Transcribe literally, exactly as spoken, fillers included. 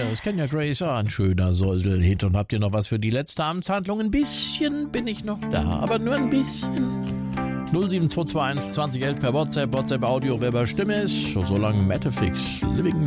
das kennt ja Grace, ah, ein schöner Säusel-Hit. Und habt ihr noch was für die letzte Amtshandlung? Ein bisschen bin ich noch da, aber nur ein bisschen. null sieben zwei zwei eins zwanzig elf per WhatsApp, WhatsApp Audio, wer bei Stimme ist. Solange Metafix, Living